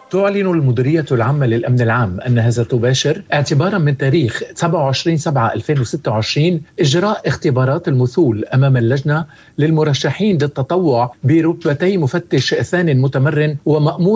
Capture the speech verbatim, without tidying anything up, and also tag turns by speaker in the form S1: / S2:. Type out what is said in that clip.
S1: تعلن المديرية العامة للأمن العام أنها ستباشر اعتبارا من تاريخ سبعة وعشرين سبعة ألفين وستة وعشرين إجراء اختبارات المثول أمام اللجنة للمرشحين للتطوع برتبتي مفتش ثان متمرن ومأمور